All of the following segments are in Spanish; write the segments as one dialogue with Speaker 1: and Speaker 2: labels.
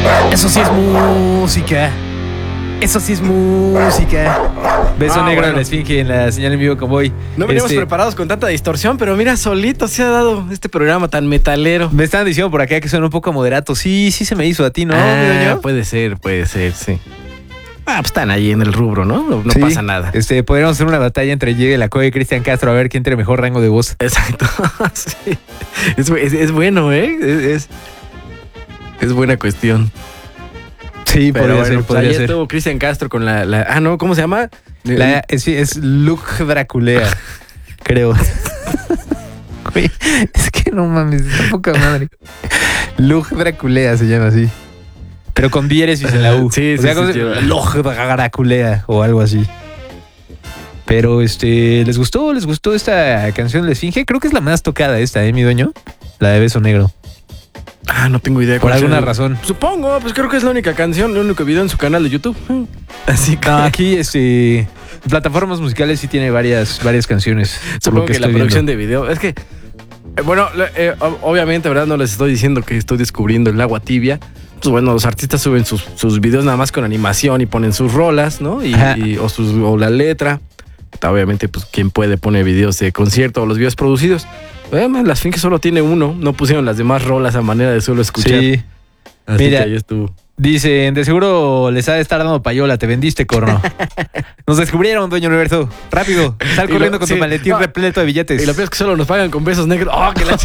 Speaker 1: Eso sí es música. Eso sí es música. Beso negro de la Esfinge en la señal en vivo con Boy.
Speaker 2: No veníamos preparados con tanta distorsión, pero mira, solito se ha dado este programa tan metalero.
Speaker 1: Me estaban diciendo por acá que suena un poco moderato. Sí se me hizo a ti, ¿no?
Speaker 2: Puede ser, sí. Pues están ahí en el rubro, ¿no? No
Speaker 1: sí,
Speaker 2: pasa nada.
Speaker 1: Podríamos hacer una batalla entre Diego La Cueva y Cristian Castro a ver quién tiene mejor rango de voz.
Speaker 2: Exacto. Sí. Es bueno, ¿eh? Es buena cuestión.
Speaker 1: Sí, podría ser.
Speaker 2: Ayer estuvo Cristian Castro con la no, ¿cómo se llama?
Speaker 1: Es Luke Draculea, creo. Güey, es que no mames, es poca madre. Luke Draculea se llama así. Pero con diéresis en la U.
Speaker 2: Sí,
Speaker 1: o sea, Luke Draculea o algo así. Pero ¿les gustó esta canción de la Esfinge? Creo que es la más tocada esta, mi dueño. La de Beso Negro.
Speaker 2: No tengo idea.
Speaker 1: Por alguna razón.
Speaker 2: Supongo, pues creo que es la única canción, el único video en su canal de YouTube. Así que...
Speaker 1: aquí, plataformas musicales sí tiene varias canciones.
Speaker 2: Supongo que la producción de video... Es que, bueno, obviamente, ¿verdad? No les estoy diciendo que estoy descubriendo el agua tibia. Pues bueno, los artistas suben sus videos nada más con animación y ponen sus rolas, ¿no? O la letra. Obviamente, pues quien puede pone videos de concierto o los videos producidos. Además, la Esfinge solo tiene uno. No pusieron las demás rolas a manera de solo escuchar.
Speaker 1: Sí.
Speaker 2: Así que ahí estuvo.
Speaker 1: Dicen, de seguro les ha de estar dando payola. Te vendiste, corno. Nos descubrieron, dueño universo. Rápido, sal corriendo con tu maletín repleto de billetes.
Speaker 2: Y lo peor es que solo nos pagan con besos negros. ¡Oh, qué la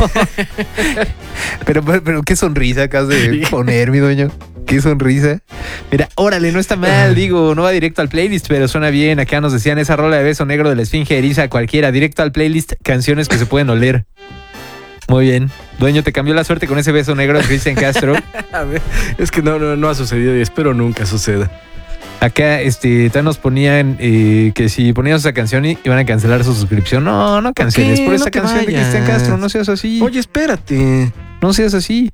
Speaker 1: pero qué sonrisa acabas de poner, mi dueño. Qué sonrisa. Mira, órale, no está mal, digo, no va directo al playlist, pero suena bien. Acá nos decían esa rola de Beso Negro de la Esfinge eriza a cualquiera. Directo al playlist, canciones que se pueden oler. Muy bien. Dueño, te cambió la suerte con ese beso negro de Cristian Castro.
Speaker 2: A ver, es que no ha sucedido y espero nunca suceda.
Speaker 1: Acá también nos ponían que si poníamos esa canción iban a cancelar su suscripción. No canceles por esa canción de Cristian Castro. No seas así.
Speaker 2: Oye, espérate.
Speaker 1: No seas así.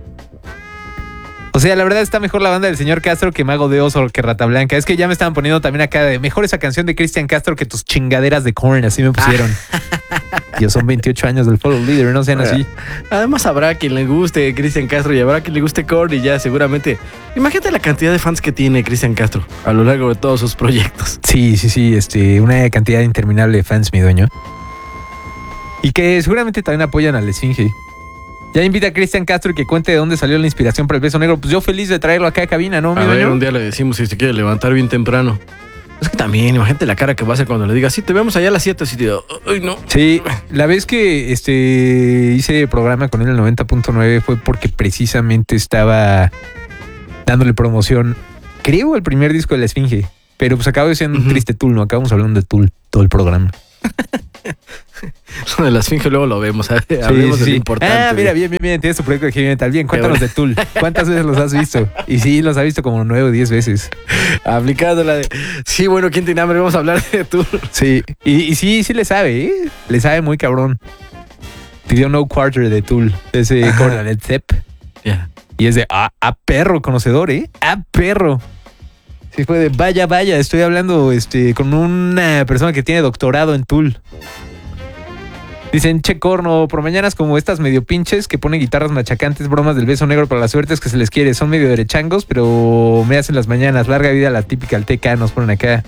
Speaker 1: O sea, la verdad está mejor la banda del señor Castro que Mago de Oz o que Rata Blanca. Es que ya me estaban poniendo también acá de mejor esa canción de Cristian Castro que tus chingaderas de Korn. Así me pusieron. Yo son 28 años del Follow Leader, no sean así.
Speaker 2: Además habrá quien le guste Cristian Castro y habrá quien le guste Korn y ya seguramente. Imagínate la cantidad de fans que tiene Cristian Castro a lo largo de todos sus proyectos.
Speaker 1: Sí, una cantidad interminable de fans, mi dueño. Y que seguramente también apoyan a la Esfinge. Ya invita a Cristian Castro y que cuente de dónde salió la inspiración para el beso negro. Pues yo feliz de traerlo acá a cabina, ¿no, mi dueño?
Speaker 2: A ver, un día le decimos si se quiere levantar bien temprano. Es que también, imagínate la cara que va a hacer cuando le diga, sí, te vemos allá a las 7. Así de, ay, no.
Speaker 1: Sí, la vez que hice programa con él en el 90.9 fue porque precisamente estaba dándole promoción, creo, al primer disco de la Esfinge. Pero pues acabo de ser un triste Tool, ¿no? Acabamos hablando de Tool todo el programa.
Speaker 2: Lo de la Esfinge luego lo vemos. Hablemos de lo importante.
Speaker 1: Mira, bien. Tienes tu proyecto de heavy metal. Bien, cuéntanos de Tool. ¿Cuántas veces los has visto? Y sí, los has visto como 9 o 10 veces.
Speaker 2: Aplicando la de... Sí, bueno, ¿quién tiene hambre? Vamos a hablar de Tool.
Speaker 1: Sí, y sí le sabe, ¿eh? Le sabe muy cabrón. Pidió No Quarter de Tool. Ese corner del Zepp.
Speaker 2: Yeah.
Speaker 1: Y es de, perro conocedor, ¿eh? Perro. Sí, fue de, vaya, estoy hablando con una persona que tiene doctorado en Tool. Dicen, che corno, por mañanas como estas medio pinches que ponen guitarras machacantes, bromas del beso negro para las suertes que se les quiere. Son medio derechangos, pero me hacen las mañanas. Larga vida la típica alteca, nos ponen acá.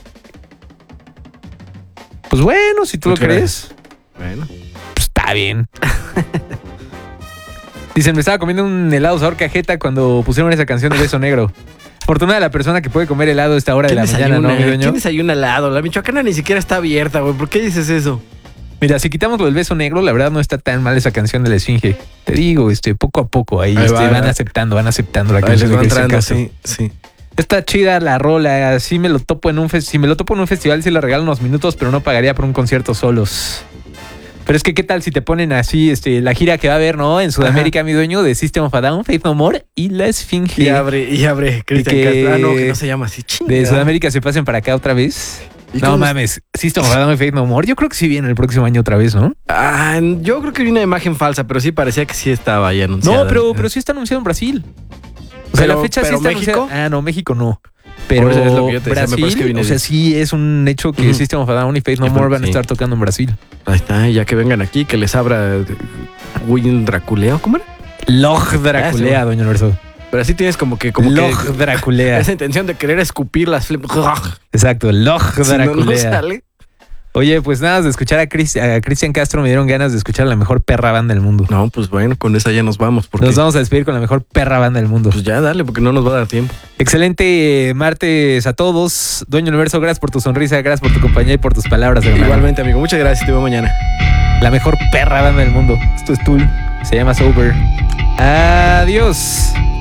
Speaker 1: Pues bueno, si tú lo crees.
Speaker 2: Bueno.
Speaker 1: Pues está bien. Dicen, me estaba comiendo un helado sabor cajeta cuando pusieron esa canción de beso negro. Fortuna de la persona que puede comer helado a esta hora de la mañana, ¿no, mi dueño?
Speaker 2: ¿Quién desayuna helado? La Michoacana ni siquiera está abierta, güey. ¿Por qué dices eso?
Speaker 1: Mira, si quitamos lo del beso negro, la verdad no está tan mal esa canción de la Esfinge. Te digo, poco a poco ahí van aceptando la canción de Cristian Castro.
Speaker 2: Sí.
Speaker 1: Está chida la rola, si me lo topo en un festival, sí le regalo unos minutos, pero no pagaría por un concierto solos. Pero es que, ¿qué tal si te ponen así la gira que va a haber, ¿no? En Sudamérica, mi dueño, de System of a Down, Faith No More y la Esfinge.
Speaker 2: Y abre, Cristian Castro. Que no se llama así, chinga.
Speaker 1: De Sudamérica se pasen para acá otra vez. No mames, System of a Down y Faith No More, yo creo que sí viene el próximo año otra vez, ¿no?
Speaker 2: Yo creo que vi una imagen falsa, pero sí parecía que sí estaba ahí anunciada.
Speaker 1: No, pero sí está anunciado en Brasil. O sea, la fecha sí está
Speaker 2: México.
Speaker 1: anunciada. No, México no. Pero
Speaker 2: es lo que yo te decía,
Speaker 1: Brasil, o sea, sí es un hecho que System of a Down y Faith No More van a estar tocando en Brasil.
Speaker 2: Ahí está, ya que vengan aquí, que les abra Win Draculeo, ¿cómo era?
Speaker 1: Log Draculea, doña Universo.
Speaker 2: Pero así tienes como que
Speaker 1: Loj Draculea.
Speaker 2: esa intención de querer escupir las flipas.
Speaker 1: Exacto, Loj
Speaker 2: Si no, no
Speaker 1: Draculea.
Speaker 2: sale.
Speaker 1: Oye, pues nada más de escuchar a Cristian Castro me dieron ganas de escuchar a la mejor perra banda del mundo.
Speaker 2: No, pues bueno, con esa ya nos vamos. Porque
Speaker 1: Nos vamos a despedir con la mejor perra banda del mundo.
Speaker 2: pues ya dale, porque no nos va a dar tiempo.
Speaker 1: Excelente martes a todos. Dueño Universo, gracias por tu sonrisa, gracias por tu compañía y por tus palabras, hermano.
Speaker 2: Igualmente, amigo. Muchas gracias. Te veo mañana.
Speaker 1: La mejor perra banda del mundo. Esto es Tool. Se llama Sober. Adiós.